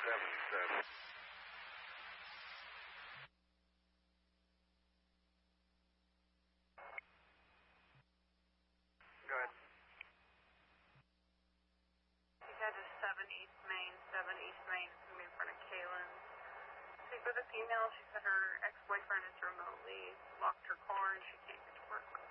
7-7. Go ahead. You got a 7 East Main, 7 East Main. It's going to be in front of Kaylin's. Speak with a female. She said her ex-boyfriend is remotely locked her car and she can't get to work.